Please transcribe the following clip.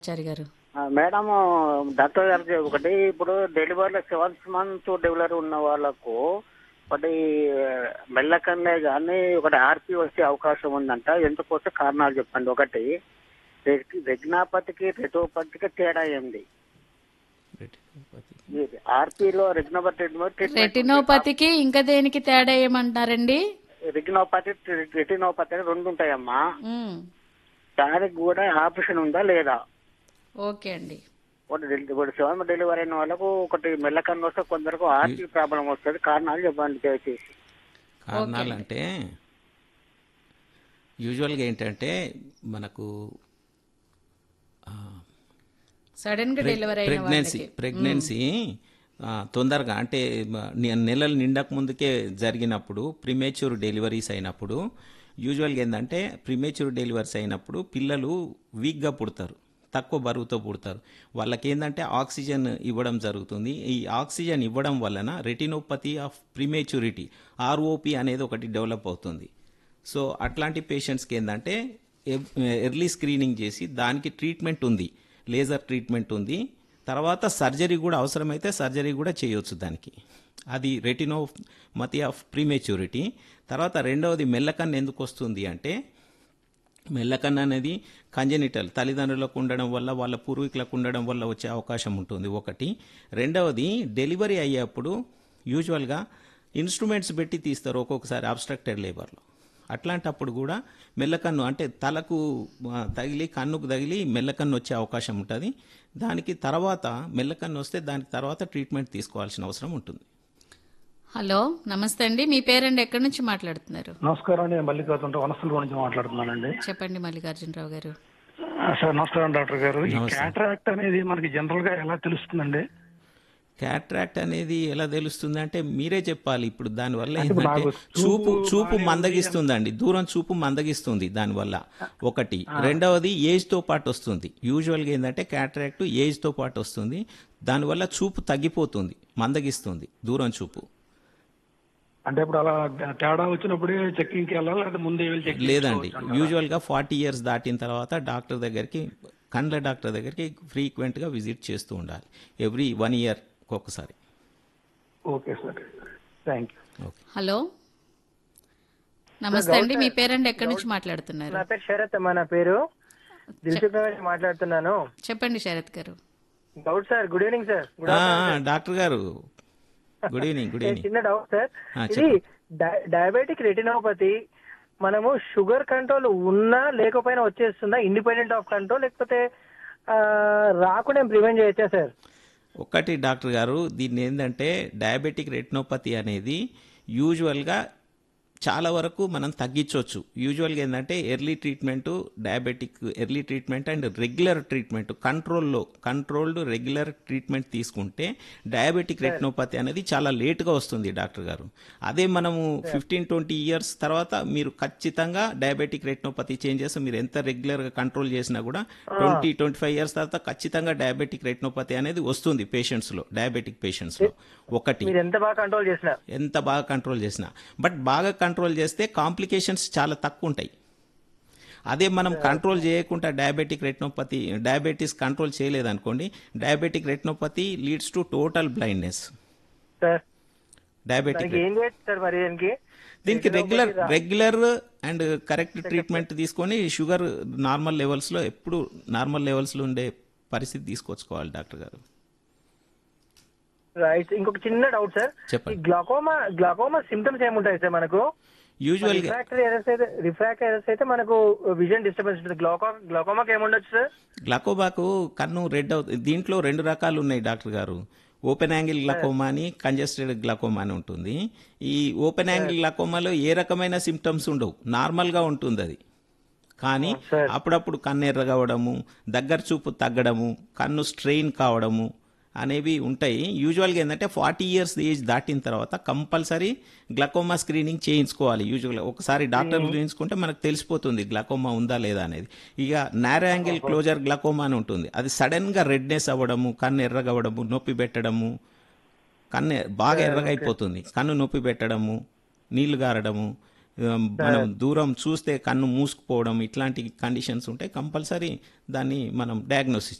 చారి గారు. Madam, doctor గారికి ఒకటి, ఇప్పుడు డెలివరీలో 7 months డెలివరీ ఉన్న వాళ్ళకు ఒకటి మెల్లకన్నే కానీ ఒకటి ఆర్పి వచ్చే అవకాశం ఉందంట. ఎందుకు వస్తే కారణాలు చెప్పండి. ఒకటి, రెగ్నాపతికి రెటోపతికి తేడా ఏంది? ఆర్పిలో రెటినోపతికి ఇంకా దేనికి తేడా ఏమంటారండి? రెటినోపతి అని 2 ఉంటాయమ్మా. దానికి కూడా ఆపరేషన్ ఉందా లేదా? ఓకే అండి. ఇప్పుడు 7 డెలివరీ అయిన వాళ్ళకు ఒకటి మెల్లకన్ను వస్తే కొందరికి ఆర్పి ప్రాబ్లం వస్తుంది. కారణాలు చెప్పండి దయచేసి. కారణాలు అంటే యూజువల్గా ఏంటంటే మనకు సడన్ గా డెలివరీ ప్రెగ్నెన్సీ తొందరగా అంటే నెలలు నిండక ముందుకే జరిగినప్పుడు, ప్రిమేచ్యూర్ డెలివరీస్ అయినప్పుడు యూజువల్గా ఏంటంటే ప్రిమేచ్యూర్ డెలివరీస్ అయినప్పుడు పిల్లలు వీక్గా పుడతారు, తక్కువ బరువుతో పుడతారు. వాళ్ళకి ఏంటంటే ఆక్సిజన్ ఇవ్వడం జరుగుతుంది. ఈ ఆక్సిజన్ ఇవ్వడం వలన రెటినోపతి ఆఫ్ ప్రిమేచ్యూరిటీ ఆర్ఓపి అనేది ఒకటి డెవలప్ అవుతుంది. సో అట్లాంటి పేషెంట్స్కి ఏంటంటే ఎర్లీ స్క్రీనింగ్ చేసి దానికి ట్రీట్మెంట్ ఉంది, లేజర్ ట్రీట్మెంట్ ఉంది. తర్వాత సర్జరీ కూడా అవసరమైతే సర్జరీ కూడా చేయొచ్చు దానికి. అది రెటినోపతి ఆఫ్ ప్రీమెచ్యూరిటీ. తర్వాత రెండవది మెల్లకన్ను ఎందుకు వస్తుంది అంటే, మెల్లకన్ను అనేది కంజెనిటల్, తల్లిదండ్రులకు ఉండడం వల్ల, వాళ్ళ పూర్వీకులకు ఉండడం వల్ల వచ్చే అవకాశం ఉంటుంది ఒకటి. రెండవది, డెలివరీ అయ్యేప్పుడు యూజువల్గా ఇన్స్ట్రుమెంట్స్ పెట్టి తీస్తారు ఒక్కొక్కసారి అబ్స్ట్రక్టెడ్ లేబర్లో. అట్లాంటప్పుడు కూడా మెల్లకన్ను అంటే తలకు తగిలి కన్నుకు తగిలి మెల్లకన్ను వచ్చే అవకాశం ఉంటుంది. దానికి తర్వాత మెల్లకన్ను వస్తే దానికి తర్వాత ట్రీట్మెంట్ తీసుకోవాల్సిన అవసరం ఉంటుంది. హలో, నమస్తే అండి. మీ పేరండి, ఎక్కడి నుంచి మాట్లాడుతున్నారు? నమస్కారం అండి, మల్లికార్జున వనస్థల నుంచి మాట్లాడుతున్నానండి. చెప్పండి మల్లికార్జునరావు గారు. సార్ నమస్కారం డాక్టర్ గారు. ఈ క్యాటరాక్ట్ అనేది మనకి జనరల్ గా ఎలా తెలుస్తుందండి? క్యాట్రాక్ట్ అనేది ఎలా తెలుస్తుంది అంటే మీరే చెప్పాలి. ఇప్పుడు దానివల్ల ఏంటంటే చూపు మందగిస్తుందండి, దూరం చూపు మందగిస్తుంది దానివల్ల ఒకటి. రెండవది ఏజ్తో పాటు వస్తుంది. యూజువల్గా ఏంటంటే క్యాట్రాక్ట్ ఏజ్తో పాటు వస్తుంది. దానివల్ల చూపు తగ్గిపోతుంది, మందగిస్తుంది దూరం చూపు. అంటే ఇప్పుడు అలా తేడా వచ్చినప్పుడే చెక్కింగ్కి వెళ్ళాలి, లేదా ముందే చెక్? లేదండి, యూజువల్గా 40 years దాటిన తర్వాత డాక్టర్ దగ్గరికి, కండ్ల డాక్టర్ దగ్గరికి ఫ్రీక్వెంట్గా విజిట్ చేస్తూ ఉండాలి. ఎవ్రీ 1 year ఒకసారి. Okay sir, thank you. Hello, నమస్తే అండి. మీ పేరండి, ఎక్కడి నుంచి మాట్లాడుతున్నారు? నా పేరు శరత్ అమ్మా. నా పేరు దిల్సుఖ్ నగర్ నుంచి మాట్లాడుతున్నాను. చెప్పండి శరత్ గారు. Doubt sir. Good evening sir. Doctor గారు గుడ్ ఈవినింగ్. చిన్న డౌట్ సార్. ఇది డయాబెటిక్ రెటినోపతి మనము షుగర్ కంట్రోల్ ఉన్నా లేకపోయినా వచ్చేస్తుందా, ఇండిపెండెంట్ ఆఫ్ కంట్రోల్, లేకపోతే రాకుండా ప్రివెంట్ చేయొచ్చా సార్? ఒకటి డాక్టర్ గారు, దీన్ని ఏంటంటే డయాబెటిక్ రెటినోపతి అనేది యూజువల్గా చాలా వరకు మనం తగ్గించవచ్చు. యూజువల్గా ఏంటంటే early treatment, diabetic early treatment and regular treatment, controlled regular treatment తీసుకుంటే డయాబెటిక్ రెటినోపతి అనేది చాలా లేట్గా వస్తుంది డాక్టర్ గారు. అదే మనము 15-20 years తర్వాత మీరు ఖచ్చితంగా డయాబెటిక్ రెటినోపతి చేంజ్ చేస్తే మీరు ఎంత రెగ్యులర్గా కంట్రోల్ చేసినా కూడా 20-25 years తర్వాత ఖచ్చితంగా డయాబెటిక్ రెటినోపతి అనేది వస్తుంది పేషెంట్స్లో, డయాబెటిక్ పేషెంట్స్లో. ఒకటి, ఎంత బాగా కంట్రోల్ చేసినా. బట్ బాగా కంట్రోల్ చేస్తే కాంప్లికేషన్స్ చాలా తక్కువ ఉంటాయి. అదే మనం కంట్రోల్ చేయకుండా diabetes control చేయలేదనుకోండి, diabetic retinopathy leads to total blindness. Diabetic దీనికి రెగ్యులర్ అండ్ కరెక్ట్ ట్రీట్మెంట్ తీసుకొని షుగర్ నార్మల్ లెవెల్స్లో, ఎప్పుడు నార్మల్ లెవెల్స్లో ఉండే పరిస్థితి తీసుకొచ్చుకోవాలి డాక్టర్ గారు. రైట్. ఇంకొక చిన్న డౌట్ సార్. చెప్పండి. గ్లాకోమా సిమ్టమ్స్ ఏముంటాయి సార్ మనకు? యూజువల్గా రిఫ్రాక్టరీ ఎర్రర్స్ అయితే మనకు విజన్ డిస్టర్బెన్స్ ఉంటుంది. గ్లాకోమాకి ఏముండొచ్చు సార్? గ్లాకోమాకు కన్ను రెడ్ అవుతుంది. దీంట్లో 2 రకాలు ఉన్నాయి డాక్టర్ గారు. ఓపెన్ యాంగిల్ గ్లాకోమా అని, కంజెస్టెడ్ గ్లాకోమా అని ఉంటుంది. ఈ ఓపెన్ యాంగిల్ గ్లాకోమాలో ఏ రకమైన సిమ్టమ్స్ ఉండవు, నార్మల్గా ఉంటుంది అది. కానీ అప్పుడప్పుడు కన్ను ఎర్రగా అవడము, దగ్గర చూపు తగ్గడము, కన్ను స్ట్రెయిన్ కావడము అనేవి ఉంటాయి. యూజువల్గా ఏంటంటే 40 years ఏజ్ దాటిన తర్వాత కంపల్సరీ గ్లాకోమా స్క్రీనింగ్ చేయించుకోవాలి. యూజువల్గా ఒకసారి డాక్టర్ చూయించుకుంటే మనకు తెలిసిపోతుంది గ్లాకోమా ఉందా లేదా అనేది. ఇక నారో యాంగిల్ క్లోజర్ గ్లాకోమా అని ఉంటుంది. అది సడన్గా రెడ్నెస్ అవ్వడము, కన్ను ఎర్రగా అవ్వడము, నొప్పి పెట్టడము, కన్ను బాగా ఎర్రగా అయిపోతుంది, కన్ను నొప్పి పెట్టడము, నీళ్లు గారడము, మనం దూరం చూస్తే కన్ను మూసుకుపోవడం ఇట్లాంటి కండిషన్స్ ఉంటే కంపల్సరీ దాన్ని మనం డయాగ్నోసిస్